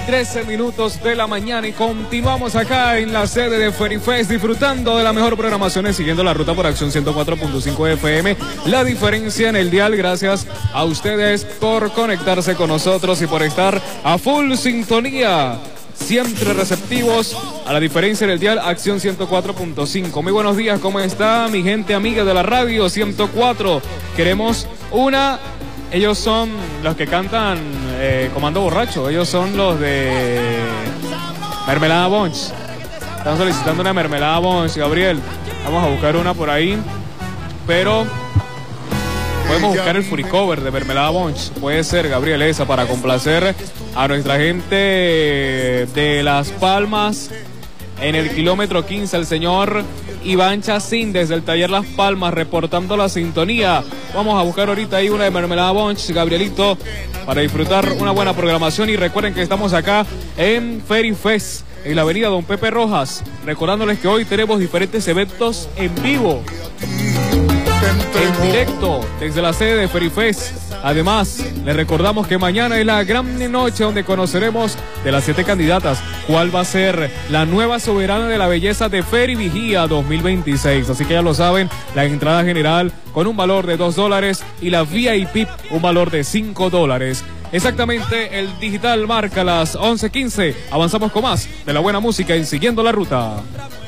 13 minutos de la mañana y continuamos acá en la sede de Ferifest disfrutando de la mejor programación y siguiendo la ruta por Acción 104.5 FM. La diferencia en el dial, gracias a ustedes por conectarse con nosotros y por estar a full sintonía. Siempre receptivos a la diferencia en el dial Acción 104.5. Muy buenos días, ¿cómo está mi gente amiga de la radio 104? Queremos una... Ellos son los que cantan Comando Borracho. Ellos son los de Mermelada Bunch. Están solicitando una Mermelada Bunch, Gabriel. Vamos a buscar una por ahí. Pero podemos buscar el Furicover de Mermelada Bunch. Puede ser, Gabriel, esa para complacer a nuestra gente de Las Palmas. En el kilómetro 15, el señor Iván Chacín desde el taller Las Palmas reportando la sintonía. Vamos a buscar ahorita ahí una de Mermelada Bunch, Gabrielito, para disfrutar una buena programación. Y recuerden que estamos acá en Ferifest, en la avenida Don Pepe Rojas. Recordándoles que hoy tenemos diferentes eventos en vivo, en directo, desde la sede de Ferifest. Además, les recordamos que mañana es la gran noche donde conoceremos de las 7 candidatas cuál va a ser la nueva soberana de la belleza de Feri Vigía 2026. Así que ya lo saben, la entrada general con un valor de $2 y la VIP un valor de $5. Exactamente, el digital marca las 11:15. Avanzamos con más de la buena música y siguiendo la ruta.